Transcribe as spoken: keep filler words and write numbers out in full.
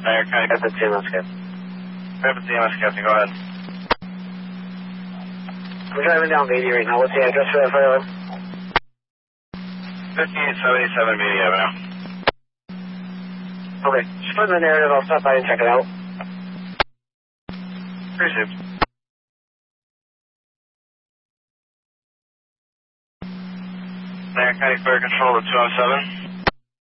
Dyer County. Rapid C M S Captain. Rapid C M S Captain, go ahead. We're driving down Beatty right now. What's the address for that fire? fifteen seventy-seven Beatty Avenue. Okay, just put in the narrative. I'll stop by and check it out. Received. Dyer County Fire Control to two oh seven.